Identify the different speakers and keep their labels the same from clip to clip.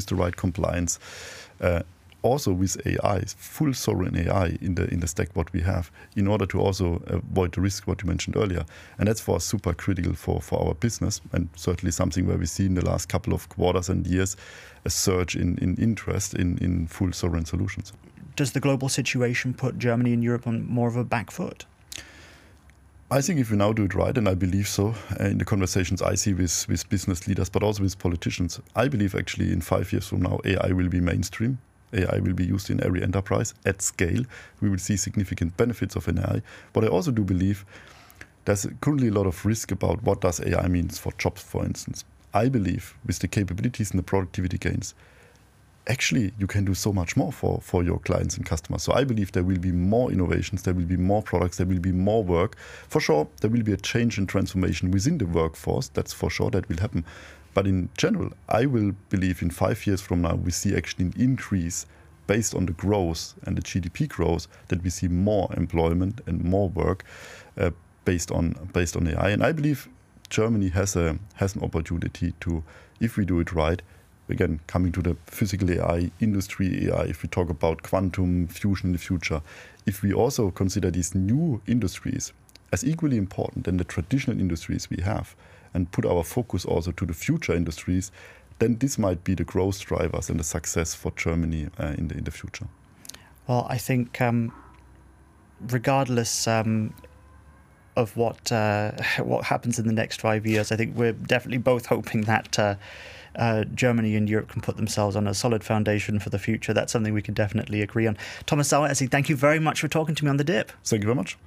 Speaker 1: with the right compliance. Also with AI, full sovereign AI in the stack what we have, in order to also avoid the risk what you mentioned earlier. And that's for us super critical for our business, and certainly something where we see in the last couple of quarters and years a surge in interest in full sovereign solutions.
Speaker 2: Does the global situation put Germany and Europe on more of a back foot?
Speaker 1: I think if we now do it right, and I believe so, in the conversations I see with business leaders, but also with politicians, I believe actually in 5 years from now, AI will be mainstream. AI will be used in every enterprise at scale. We will see significant benefits of AI. But I also do believe there's currently a lot of risk about what does AI means for jobs, for instance. I believe with the capabilities and the productivity gains, actually you can do so much more for your clients and customers. So I believe there will be more innovations, there will be more products, there will be more work. For sure, there will be a change and transformation within the workforce. That's for sure, that will happen. But in general, I will believe in 5 years from now, we see actually an increase based on the growth and the GDP growth, that we see more employment and more work based on AI. And I believe Germany has an opportunity to, if we do it right, again, coming to the physical AI, industry AI, if we talk about quantum fusion in the future, if we also consider these new industries as equally important than the traditional industries we have, and put our focus also to the future industries, then this might be the growth drivers and the success for Germany in the future.
Speaker 2: Well, I think regardless of what happens in the next 5 years, I think we're definitely both hoping that Germany and Europe can put themselves on a solid foundation for the future. That's something we can definitely agree on. Thomas Saueressig, thank you very much for talking to me on The Dip.
Speaker 1: Thank you very much.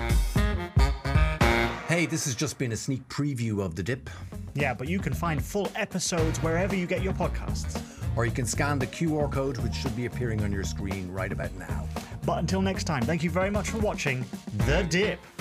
Speaker 3: Hey, this has just been a sneak preview of The Dip.
Speaker 2: Yeah, but you can find full episodes wherever you get your podcasts.
Speaker 3: Or you can scan the QR code, which should be appearing on your screen right about now.
Speaker 2: But until next time, thank you very much for watching The Dip.